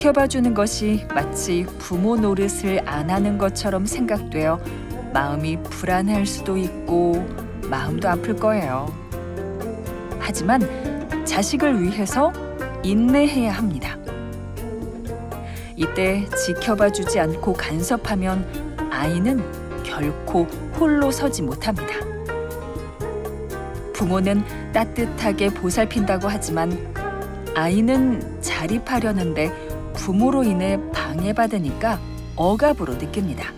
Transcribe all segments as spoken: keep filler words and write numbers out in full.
지켜봐주는 것이 마치 부모 노릇을 안 하는 것처럼 생각되어 마음이 불안할 수도 있고 마음도 아플 거예요. 하지만 자식을 위해서 인내해야 합니다. 이때 지켜봐주지 않고 간섭하면 아이는 결코 홀로 서지 못합니다. 부모는 따뜻하게 보살핀다고 하지만 아이는 자립하려는데 부모로 인해 방해받으니까 억압으로 느낍니다.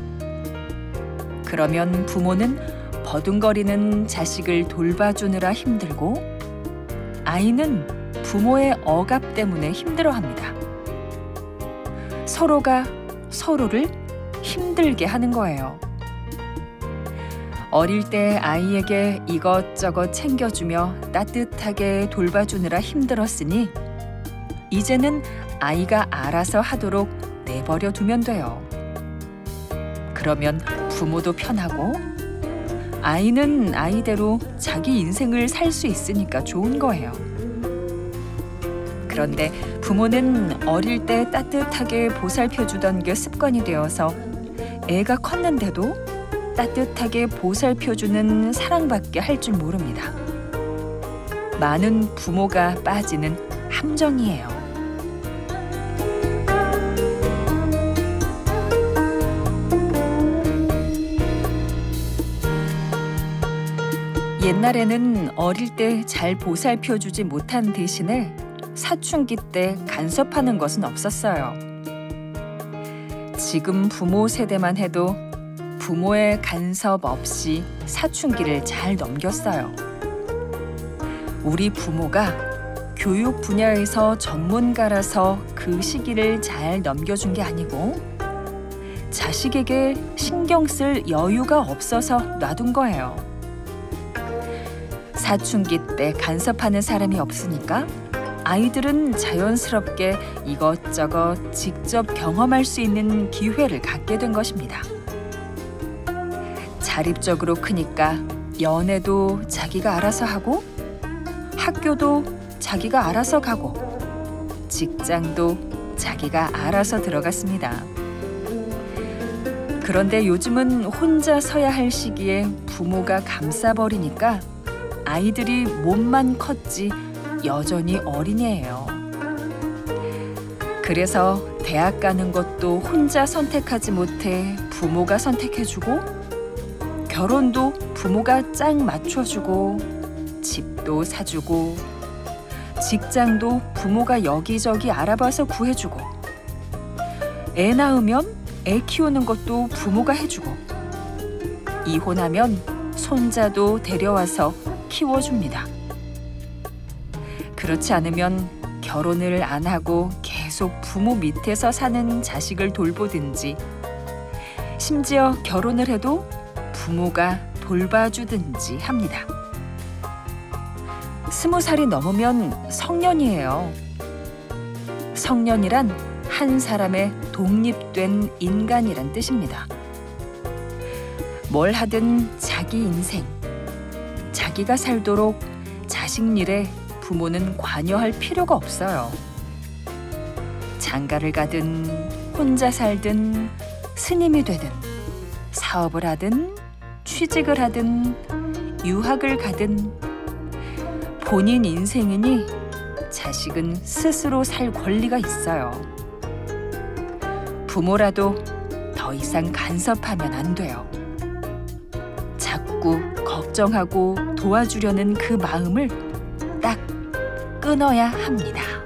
그러면 부모는 버둥거리는 자식을 돌봐주느라 힘들고 아이는 부모의 억압 때문에 힘들어합니다. 서로가 서로를 힘들게 하는 거예요. 어릴 때 아이에게 이것저것 챙겨주며 따뜻하게 돌봐주느라 힘들었으니 이제는 아이가 알아서 하도록 내버려 두면 돼요. 그러면 부모도 편하고 아이는 아이대로 자기 인생을 살 수 있으니까 좋은 거예요. 그런데 부모는 어릴 때 따뜻하게 보살펴주던 게 습관이 되어서 애가 컸는데도 따뜻하게 보살펴주는 사랑밖에 할 줄 모릅니다. 많은 부모가 빠지는 함정이에요. 옛날에는 어릴 때 잘 보살펴주지 못한 대신에 사춘기 때 간섭하는 것은 없었어요. 지금 부모 세대만 해도 부모의 간섭 없이 사춘기를 잘 넘겼어요. 우리 부모가 교육 분야에서 전문가라서 그 시기를 잘 넘겨준 게 아니고 자식에게 신경 쓸 여유가 없어서 놔둔 거예요. 사춘기 때 간섭하는 사람이 없으니까 아이들은 자연스럽게 이것저것 직접 경험할 수 있는 기회를 갖게 된 것입니다. 자립적으로 크니까 연애도 자기가 알아서 하고 학교도 자기가 알아서 가고 직장도 자기가 알아서 들어갔습니다. 그런데 요즘은 혼자 서야 할 시기에 부모가 감싸버리니까 아이들이 몸만 컸지 여전히 어린애예요. 그래서 대학 가는 것도 혼자 선택하지 못해 부모가 선택해주고 결혼도 부모가 짝 맞춰주고 집도 사주고 직장도 부모가 여기저기 알아봐서 구해주고 애 낳으면 애 키우는 것도 부모가 해주고 이혼하면 손자도 데려와서 키워줍니다. 그렇지 않으면 결혼을 안 하고 계속 부모 밑에서 사는 자식을 돌보든지 심지어 결혼을 해도 부모가 돌봐주든지 합니다. 스무 살이 넘으면 성년이에요. 성년이란 한 사람의 독립된 인간이란 뜻입니다. 뭘 하든 자기 인생, 자기가 살도록 자식 일에 부모는 관여할 필요가 없어요. 장가를 가든 혼자 살든 스님이 되든 사업을 하든 취직을 하든 유학을 가든 본인 인생이니 자식은 스스로 살 권리가 있어요. 부모라도 더 이상 간섭하면 안 돼요. 자꾸 걱정하고 도와주려는 그 마음을 딱 끊어야 합니다.